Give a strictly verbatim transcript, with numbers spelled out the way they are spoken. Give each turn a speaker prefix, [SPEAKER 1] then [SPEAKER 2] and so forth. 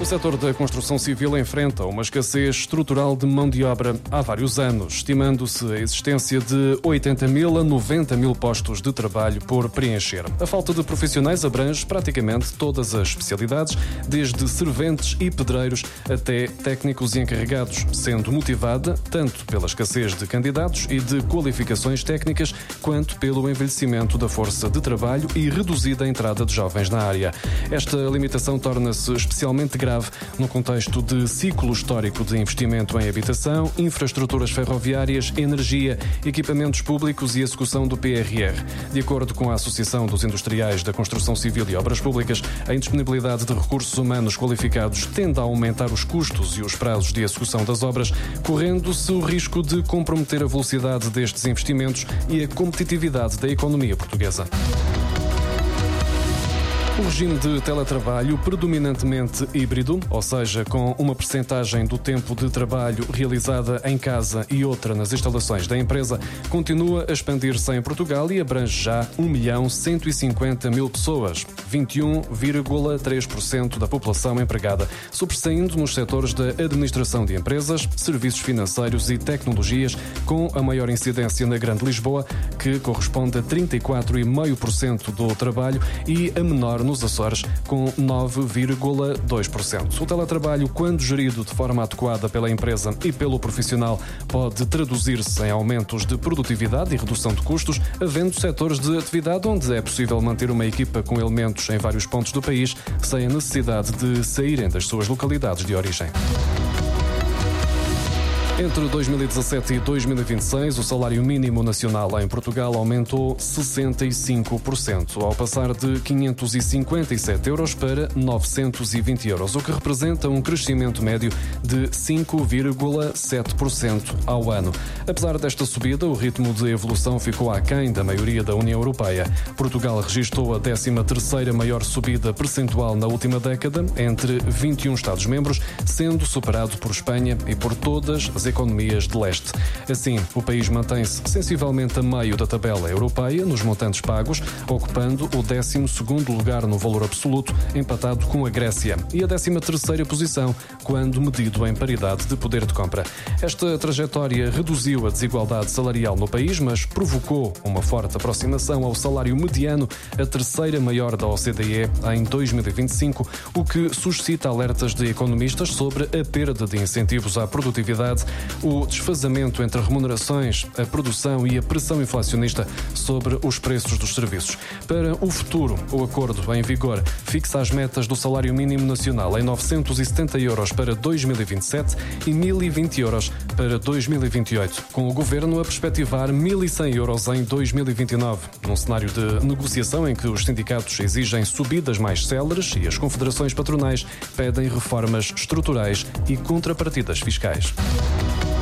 [SPEAKER 1] O setor da construção civil enfrenta uma escassez estrutural de mão de obra há vários anos, estimando-se a existência de oitenta mil a noventa mil postos de trabalho por preencher. A falta de profissionais abrange praticamente todas as especialidades, desde serventes e pedreiros até técnicos e encarregados, sendo motivada tanto pela escassez de candidatos e de qualificações técnicas, quanto pelo envelhecimento da força de trabalho e reduzida entrada de jovens na área. Esta limitação torna-se especialmente grave no contexto de ciclo histórico de investimento em habitação, infraestruturas ferroviárias, energia, equipamentos públicos e execução do P R R. De acordo com a Associação dos Industriais da Construção Civil e Obras Públicas, a indisponibilidade de recursos humanos qualificados tende a aumentar os custos e os prazos de execução das obras, correndo-se o risco de comprometer a velocidade destes investimentos e a competitividade da economia portuguesa. O regime de teletrabalho predominantemente híbrido, ou seja, com uma percentagem do tempo de trabalho realizada em casa e outra nas instalações da empresa, continua a expandir-se em Portugal e abrange já um milhão cento e cinquenta mil pessoas, vinte e um vírgula três por cento da população empregada, sobressaindo nos setores da administração de empresas, serviços financeiros e tecnologias, com a maior incidência na Grande Lisboa, que corresponde a trinta e quatro vírgula cinco por cento do trabalho, e a menor nos Açores, com nove vírgula dois por cento. O teletrabalho, quando gerido de forma adequada pela empresa e pelo profissional, pode traduzir-se em aumentos de produtividade e redução de custos, havendo setores de atividade onde é possível manter uma equipa com elementos em vários pontos do país, sem a necessidade de saírem das suas localidades de origem. Entre dois mil e dezassete e dois mil e vinte e seis, o salário mínimo nacional em Portugal aumentou sessenta e cinco por cento, ao passar de quinhentos e cinquenta e sete euros para novecentos e vinte euros, o que representa um crescimento médio de cinco vírgula sete por cento ao ano. Apesar desta subida, o ritmo de evolução ficou aquém da maioria da União Europeia. Portugal registrou a décima terceira maior subida percentual na última década, entre vinte e um Estados-membros, sendo superado por Espanha e por todas as economias de leste. Assim, o país mantém-se sensivelmente a meio da tabela europeia nos montantes pagos, ocupando o décimo segundo lugar no valor absoluto, empatado com a Grécia, e a décima terceira posição, quando medido em paridade de poder de compra. Esta trajetória reduziu a desigualdade salarial no país, mas provocou uma forte aproximação ao salário mediano, a terceira maior da O C D E em dois mil e vinte e cinco, o que suscita alertas de economistas sobre a perda de incentivos à produtividade, o desfazamento entre remunerações, a produção e a pressão inflacionista sobre os preços dos serviços. Para o futuro, o acordo em vigor fixa as metas do salário mínimo nacional em novecentos e setenta euros para dois mil e vinte e sete e mil e vinte euros para dois mil e vinte e oito, com o Governo a perspectivar mil e cem euros em dois mil e vinte e nove, num cenário de negociação em que os sindicatos exigem subidas mais céleres e as confederações patronais pedem reformas estruturais e contrapartidas fiscais.